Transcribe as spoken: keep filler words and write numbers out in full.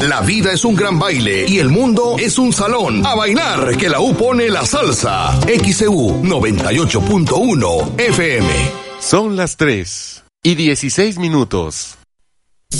La vida es un gran baile y el mundo es un salón. A bailar, que la U pone la salsa. X C U noventa y ocho punto uno F M. Son las tres y dieciséis minutos.